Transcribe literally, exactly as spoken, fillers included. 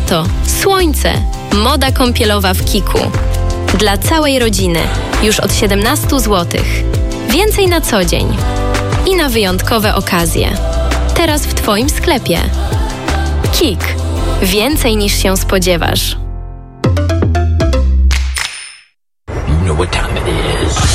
lato, słońce, moda kąpielowa w Kiku. Dla całej rodziny, już od siedemnaście złotych. Więcej na co dzień i na wyjątkowe okazje. Teraz w Twoim sklepie. Kik. Więcej niż się spodziewasz. You know what time it is.